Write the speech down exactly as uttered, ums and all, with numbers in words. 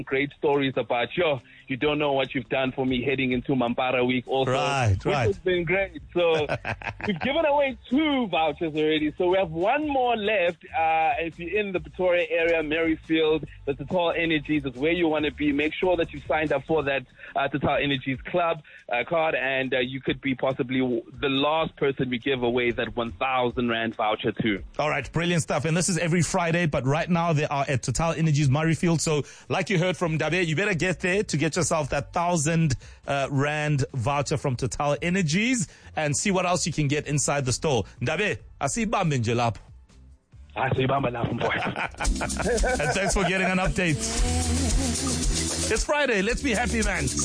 great stories about, yo, you don't know what you've done for me heading into Mampara week also. Right, which right. has been great. So we've given away two vouchers already. So we have one more left. Uh, if you're in the Pretoria area, Maryfield, the Total Energies is where you want to be. Make sure that you signed up for that uh, Total Energies Club uh, card, and uh, you could be possibly the last person we give away that one thousand rand voucher to. All right, brilliant stuff. And this is every Friday, but right now they are at Total Energies Murrayfield. So like you heard from Ndabe, you better get there to get yourself that one thousand uh, rand voucher from Total Energies and see what else you can get inside the store. Ndabe, asibambe nje lapho. Asibambe lapho mfowethu. And thanks for getting an update. It's Friday. Let's be happy, man.